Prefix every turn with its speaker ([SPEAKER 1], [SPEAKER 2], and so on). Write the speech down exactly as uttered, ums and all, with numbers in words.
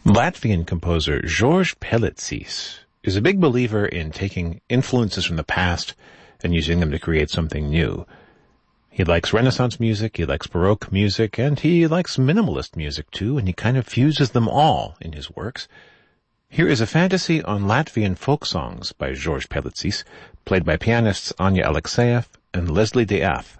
[SPEAKER 1] Latvian composer George Pelicis is a big believer in taking influences from the past and using them to create something new. He likes Renaissance music, he likes Baroque music, and he likes minimalist music too, and he kind of fuses them all in his works. Here is a fantasy on Latvian folk songs by George Pelicis, played by pianists Anya Alexeyev and Leslie Death.